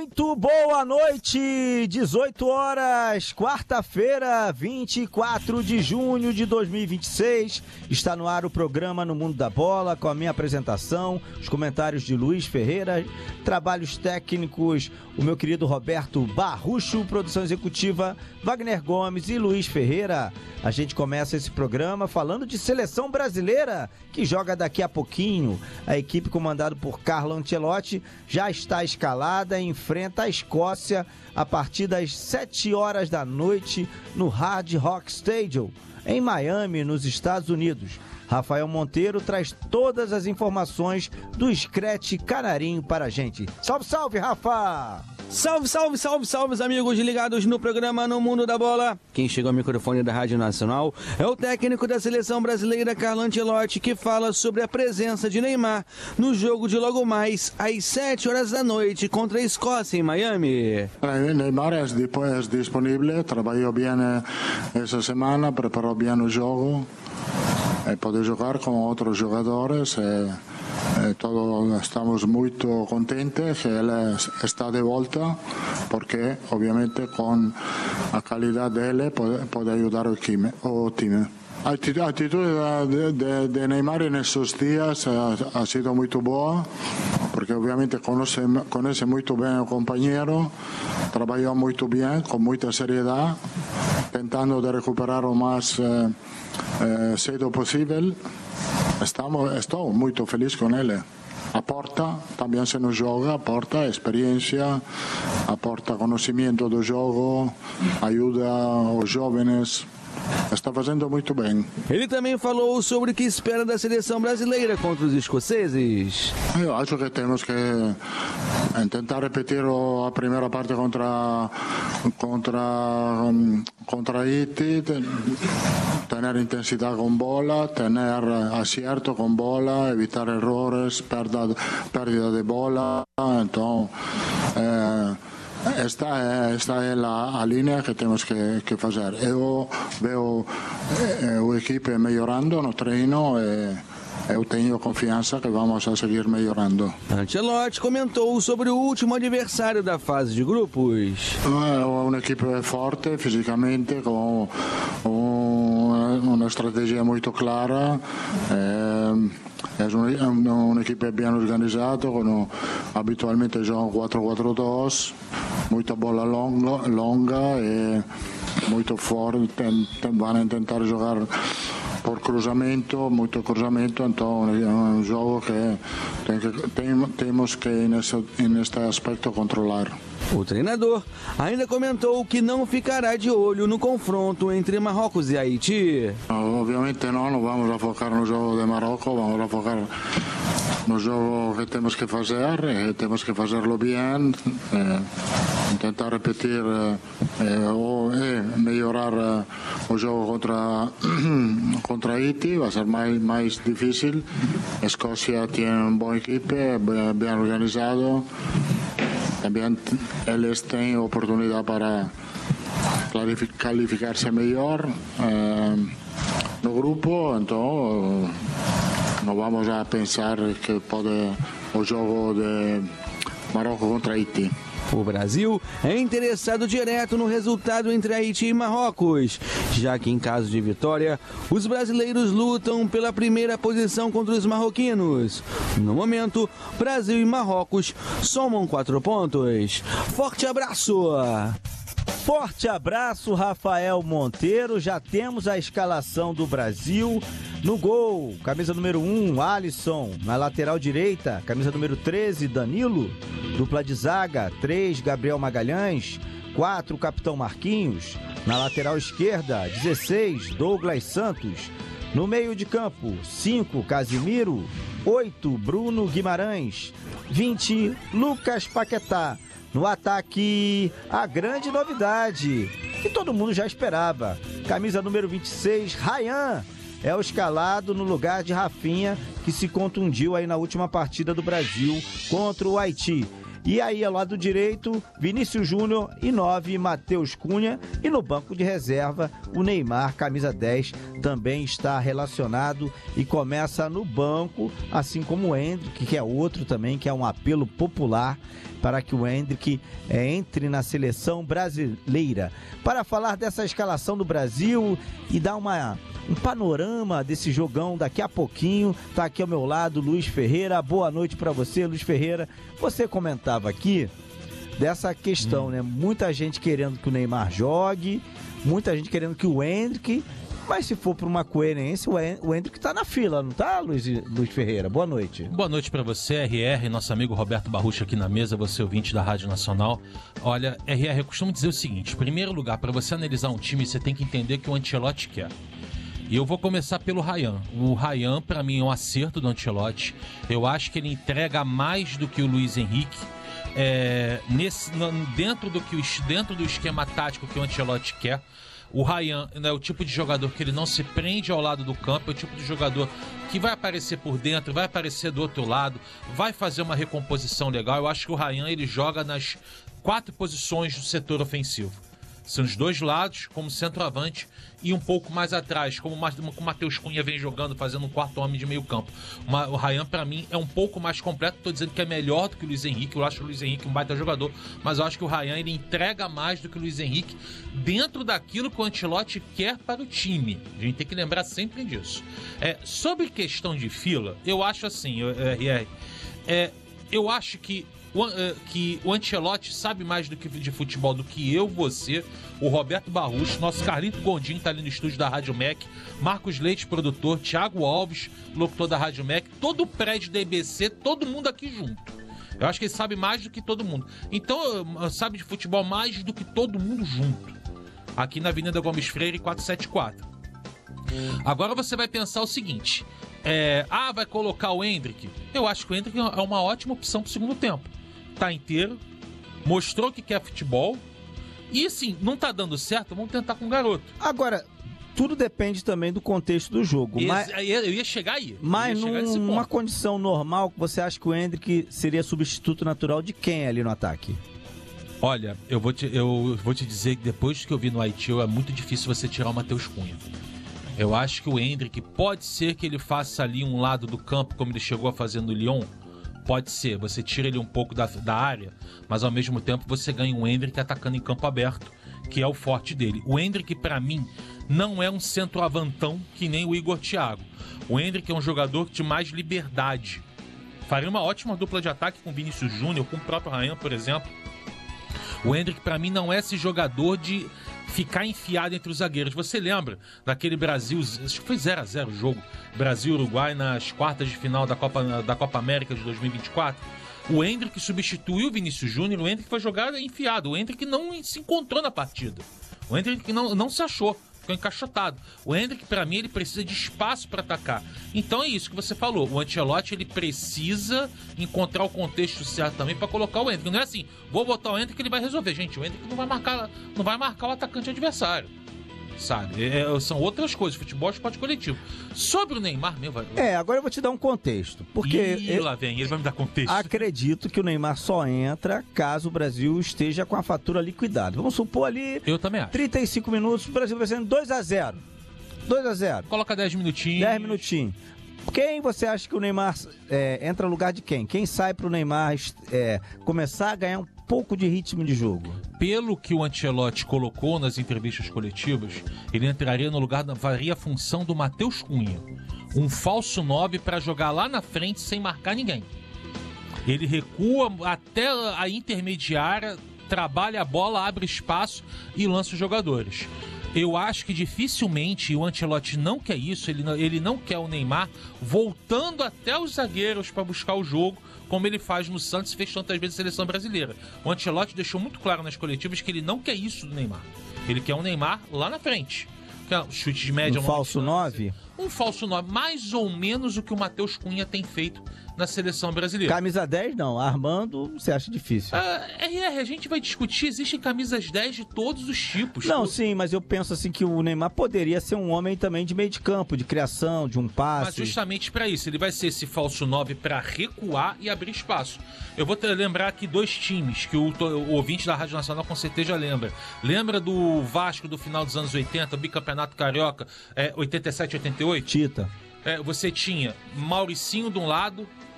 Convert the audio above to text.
Muito boa noite, 18 horas, quarta-feira, 24 de junho de 2026. Está no ar o programa No Mundo da Bola, com a minha apresentação, os comentários de Luiz Ferreira, trabalhos técnicos, o meu querido Roberto Barrucho, produção executiva Wagner Gomes e Luiz Ferreira. A gente começa esse programa falando de seleção brasileira, que joga daqui a pouquinho. A equipe comandada por Carlo Ancelotti já está escalada e enfrenta a Escócia a partir das 7 horas da noite no Hard Rock Stadium, em Miami, nos Estados Unidos. Rafael Monteiro traz todas as informações do Scratch Canarinho para a gente. Salve, salve, Rafa! Salve, salve, salve, salve, os amigos ligados no programa No Mundo da Bola. Quem chegou ao microfone da Rádio Nacional é o técnico da seleção brasileira, Carlo Ancelotti, que fala sobre a presença de Neymar no jogo de logo mais às 7 horas da noite contra a Escócia em Miami. Neymar é disponível, trabalhou bem essa semana, preparou bem o jogo, pode jogar com outros jogadores. Todos estamos muito contentes que ele está de volta, porque obviamente com a qualidade dele pode ajudar o time. A atitude de Neymar nesses dias ha sido muito boa, porque obviamente conhece muito bem o companheiro, trabalhou muito bem, com muita seriedade, tentando de recuperar o mais cedo possível. Estou muito feliz com ele. Aporta, também se nos joga, aporta experiência, aporta conhecimento do jogo, ajuda os jovens. Está fazendo muito bem. Ele também falou sobre o que espera da seleção brasileira contra os escoceses. Eu acho que temos que tentar repetir a primeira parte contra Haiti, ter intensidade com bola, ter acerto com bola, evitar errores, pérdida de bola. Então, esta é a linha que temos que fazer. Eu vejo a equipe melhorando no treino e eu tenho confiança que vamos a seguir melhorando. Ancelotti comentou sobre o último adversário da fase de grupos. É uma equipe forte fisicamente, com uma estratégia muito clara. É uma equipe bem organizada, habitualmente jogam 4-4-2, muita bola longa e muito forte, vão tentar jogar por cruzamento, muito cruzamento, então é um jogo que temos que neste aspecto controlar. O treinador ainda comentou que não ficará de olho no confronto entre Marrocos e Haiti. Obviamente não vamos a focar no jogo de Marrocos, vamos a focar no jogo que temos que fazer, e temos que fazê-lo bem, tentar repetir ou melhorar o jogo contra Haiti. Vai ser mais difícil. A Escócia tem uma boa equipe, bem organizado. Também eles têm oportunidade para qualificar-se melhor no grupo, então não vamos a pensar que pode o jogo de Marrocos contra Haiti. O Brasil é interessado direto no resultado entre Haiti e Marrocos, já que em caso de vitória, os brasileiros lutam pela primeira posição contra os marroquinos. No momento, Brasil e Marrocos somam 4 pontos. Forte abraço! Forte abraço, Rafael Monteiro. Já temos a escalação do Brasil. No gol, camisa número 1, Alisson. Na lateral direita, camisa número 13, Danilo. Dupla de zaga, 3, Gabriel Magalhães. 4, Capitão Marquinhos. Na lateral esquerda, 16, Douglas Santos. No meio de campo, 5, Casimiro. 8, Bruno Guimarães. 20, Lucas Paquetá. No ataque, a grande novidade, que todo mundo já esperava. Camisa número 26, Ryan. É o escalado no lugar de Rafinha, que se contundiu aí na última partida do Brasil contra o Haiti. E aí, ao lado direito, Vinícius Júnior e 9, Matheus Cunha. E no banco de reserva, o Neymar, camisa 10, também está relacionado e começa no banco, assim como o Endrick, que é outro também, que é um apelo popular para que o Endrick entre na seleção brasileira. Para falar dessa escalação do Brasil e dar um panorama desse jogão daqui a pouquinho, tá aqui ao meu lado Luiz Ferreira. Boa noite para você, Luiz Ferreira. Você comentava aqui dessa questão, né? Muita gente querendo que o Neymar jogue, muita gente querendo que o Endrick, mas se for por uma coerência, o Endrick tá na fila, não tá, Luiz Ferreira? Boa noite. Boa noite para você, RR, nosso amigo Roberto Barrucha aqui na mesa, você ouvinte da Rádio Nacional. Olha, RR, eu costumo dizer o seguinte: em primeiro lugar, para você analisar um time, você tem que entender que o Ancelotti quer. E eu vou começar pelo Ryan. O Ryan, para mim, é um acerto do Ancelotti. Eu acho que ele entrega mais do que o Luiz Henrique. Dentro do esquema tático que o Ancelotti quer. O Ryan é o tipo de jogador que ele não se prende ao lado do campo, é o tipo de jogador que vai aparecer por dentro, vai aparecer do outro lado, vai fazer uma recomposição legal. Eu acho que o Ryan ele joga nas 4 posições do setor ofensivo. São os 2 lados, como centroavante, e um pouco mais atrás, como o Matheus Cunha vem jogando, fazendo um 4º homem de meio campo. O Ryan, para mim, é um pouco mais completo. Estou dizendo que é melhor do que o Luiz Henrique. Eu acho o Luiz Henrique um baita jogador, mas eu acho que o Ryan ele entrega mais do que o Luiz Henrique dentro daquilo que o Ancelotti quer para o time. A gente tem que lembrar sempre disso. Sobre questão de fila, eu acho assim, eu acho que o Ancelotti sabe mais de futebol do que eu, você, o Roberto Barrucho, nosso Carlito Gondim tá ali no estúdio da Rádio MEC, Marcos Leite, produtor, Thiago Alves, locutor da Rádio MEC, todo o prédio da EBC, todo mundo aqui junto. Eu acho que ele sabe mais do que todo mundo. Então, sabe de futebol mais do que todo mundo junto. Aqui na Avenida Gomes Freire, 474. Agora você vai pensar o seguinte: vai colocar o Endrick? Eu acho que o Endrick é uma ótima opção pro segundo tempo. Tá inteiro, mostrou que quer futebol, e assim, não tá dando certo, vamos tentar com o garoto. Agora, tudo depende também do contexto do jogo. Eu ia chegar aí. Mas numa condição normal, você acha que o Endrick seria substituto natural de quem ali no ataque? Olha, eu vou te dizer que depois que eu vi no Haiti, é muito difícil você tirar o Matheus Cunha. Eu acho que o Endrick pode ser que ele faça ali um lado do campo, como ele chegou a fazer no Lyon. Pode ser, você tira ele um pouco da área, mas ao mesmo tempo você ganha um Endrick atacando em campo aberto, que é o forte dele. O Endrick, para mim, não é um centroavantão que nem o Igor Thiago. O Endrick é um jogador de mais liberdade. Faria uma ótima dupla de ataque com o Vinícius Júnior, com o próprio Ryan, por exemplo. O Endrick, para mim, não é esse jogador de ficar enfiado entre os zagueiros. Você lembra daquele Brasil, acho que foi 0-0 o jogo, Brasil-Uruguai nas quartas de final da Copa América de 2024? O Endrick substituiu o Vinícius Júnior, o Endrick foi jogar enfiado, o Endrick não se encontrou na partida, o Endrick não se achou, ficou encaixotado. O Endrick, pra mim, ele precisa de espaço para atacar. Então é isso que você falou, o Ancelotti ele precisa encontrar o contexto certo também para colocar o Endrick. Não é assim, vou botar o Endrick que ele vai resolver. Gente, o Endrick não vai marcar o atacante adversário, sabe? São outras coisas, futebol é esporte coletivo. Sobre o Neymar, agora eu vou te dar um contexto, porque lá vem, ele vai me dar contexto. Acredito que o Neymar só entra caso o Brasil esteja com a fatura liquidada. Vamos supor ali, eu também acho. 35 minutos, o Brasil vai sendo 2-0. 2-0. Coloca 10 minutinhos. 10 minutinhos. Quem você acha que o Neymar entra no lugar de quem? Quem sai pro Neymar começar a ganhar um pouco de ritmo de jogo? Pelo que o Ancelotti colocou nas entrevistas coletivas, ele entraria no lugar, faria a função do Matheus Cunha, um falso 9 para jogar lá na frente sem marcar ninguém. Ele recua até a intermediária, trabalha a bola, abre espaço e lança os jogadores. Eu acho que dificilmente o Ancelotti não quer isso, ele não quer o Neymar voltando até os zagueiros para buscar o jogo, como ele faz no Santos e fez tantas vezes a seleção brasileira. O Ancelotti deixou muito claro nas coletivas que ele não quer isso do Neymar. Ele quer o Neymar lá na frente. Chute de média. Um falso 9? Um falso 9, mais ou menos o que o Matheus Cunha tem feito na seleção brasileira. Camisa 10 não, Armando você acha difícil. A gente vai discutir, existem camisas 10 de todos os tipos. Não, sim, mas eu penso assim que o Neymar poderia ser um homem também de meio de campo, de criação, de um passe. Mas justamente para isso, ele vai ser esse falso 9 para recuar e abrir espaço. Eu vou lembrar aqui 2 times que o ouvinte da Rádio Nacional com certeza lembra. Lembra do Vasco do final dos anos 80, bicampeonato carioca, 87, 88? Tita. Você tinha Mauricinho de um lado,